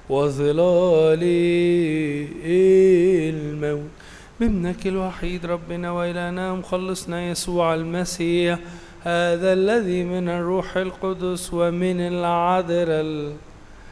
وظلال الموت، بابنك الوحيد ربنا وإلهنا مخلصنا يسوع المسيح، هذا الذي من الروح القدس ومن العذراء